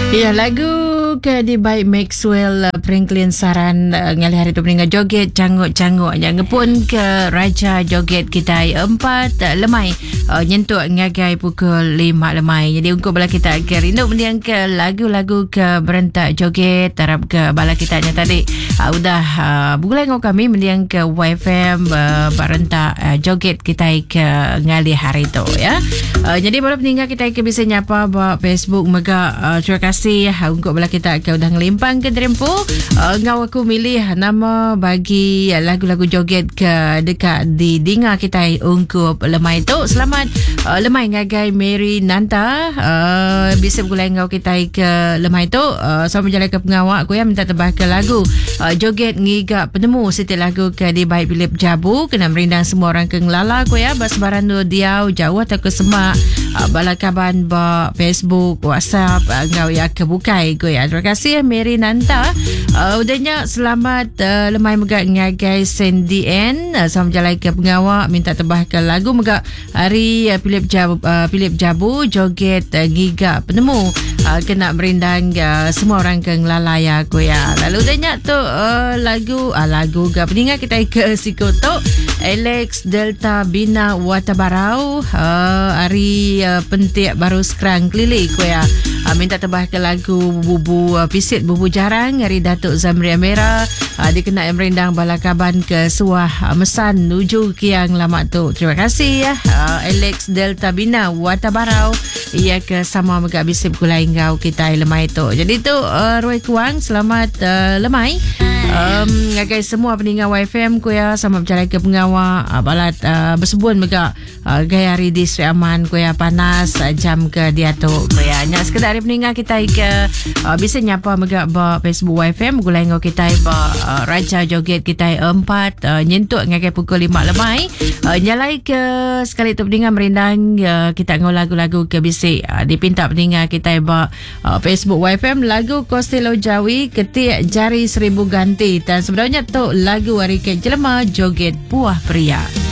Ya, lagu ke di by Maxwell Franklin Saran ngali hari tu peningat joget canguk-canguk yang ngepun ke Raja Joget kita 4 lemai nyentuk ngagai pukul 5 lemai. Jadi untuk bala kita ke rindu mendiang ke lagu-lagu ke berentak joget tarap ke bala kita nya tadi udah bulan dengan kami mendiang ke YFM berentak joget kita ke ngali hari tu ya. Jadi bala peninggal kita ke bisa nyapa ba Facebook mega terima kasih untuk bala kita ke udah ngelimpang ke Drempo ngau aku milih nama bagi lagu-lagu joget ke dekat di dinga kita ungkup lemai tu. Selamat lemai ngagai Mary Nanta bisa gulai ngau kita ke lemai tu sama jalan ke pengawak aku ya minta tebah ke lagu joget ngiga penemu setiap lagu ke di baik Philip Jabu kena merindang semua orang ke ngelala aku ya basbaran tu diau jauh atau ke semak balakaban ba Facebook WhatsApp ngau ya kebukai ko ya. Terima kasih Mary Nanta. Udahnya selamat lemai megak ngagai Sandy N sama jalan ke pengawak minta tebah ke lagu megak hari Philip Jabu joget giga penemu kena merindang semua orang ke ngelalaya ko ya. Lalu udahnya tu lagu ga peningat kita ke Sikoto Alex Delta Bina Watabarau hari pentik baru sekarang kelili ko ya. Minta tebah ke lagu bubu pisit bubu jarang hari Datuk Zamri Amera dikena merindang balakaban ke suah mesan nuju kiang lama tu. Terima kasih ya Alex Delta Bina Watabarau ia ke sama megak bisip kulai ngau kita lemai tu. Jadi tu Roy Kuang selamat lemai ngagai semua peninggal YFM ku ya sama berjalan ke pengawak balat bersebun megak gaya hari di Sri Aman ku ya panas jam ke dia tu ku ya nya sekedar peninggal kita ke bisa nyapa megak ba Facebook YFM gulai ngau kita ba Raja Joget kita 4 nyentuk ngagai pukul 5 lemai nyalai ke sekali tu peninggal merindang kita ngau lagu-lagu ke bisik dipinta peninggal kita ba Facebook YFM lagu Costello Jawi ketik jari 1000 ganti dan sebenarnya tu lagu hari ke jelema joget buah pria.